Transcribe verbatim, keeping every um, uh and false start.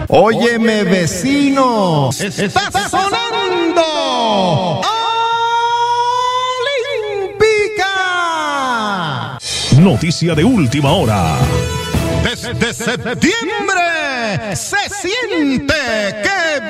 Óyeme, vecino, está sonando Olímpica. Noticia de última hora. Desde septiembre se siente que